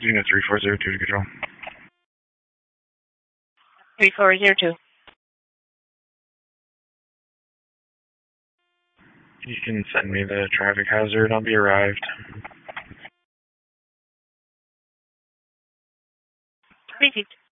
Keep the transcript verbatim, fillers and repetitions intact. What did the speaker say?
Unit three four zero two to control. three four zero two. You can send me the traffic hazard. I'll be arrived. Received.